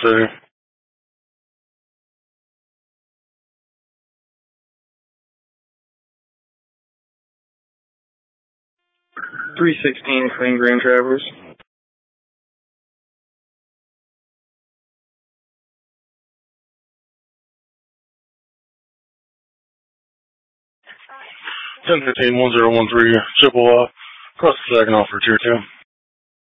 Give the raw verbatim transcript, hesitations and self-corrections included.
City. three sixteen Clean Grand Traverse. ten fifteen one zero one three, Chippewa, across the Saginaw for Tier two.